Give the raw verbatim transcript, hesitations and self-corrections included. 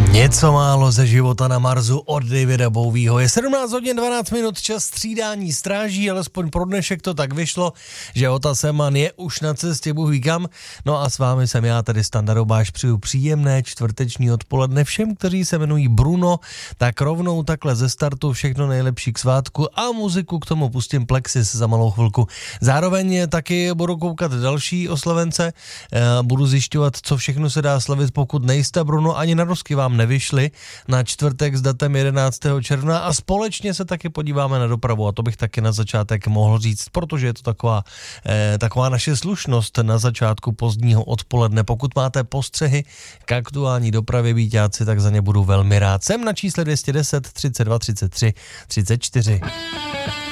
Něco málo ze života na Marsu od Davida Bowieho. Je sedmnáct hodin dvanáct minut, čas střídání stráží, alespoň pro dnešek to tak vyšlo, že Ota Seman je už na cestě Bůh ví kam. No a s vámi jsem já, tedy Standa Dobáš, přeju příjemné čtvrteční odpoledne všem, kteří se jmenují Bruno, tak rovnou takhle ze startu všechno nejlepší k svátku a muziku k tomu pustím Plexis za malou chvilku. Zároveň taky budu koukat další oslavence, budu zjišťovat, co všechno se dá slavit, pokud nejste Bruno, ani na rozky vám nevyšly na čtvrtek s datem jedenáctého června a společně se taky podíváme na dopravu a to bych taky na začátek mohl říct, protože je to taková, eh, taková naše slušnost na začátku pozdního odpoledne. Pokud máte postřehy k aktuální dopravě, víťáci, tak za ně budu velmi rád. Jsem na čísle dvě stě deset třicet dva třicet tři třicet čtyři.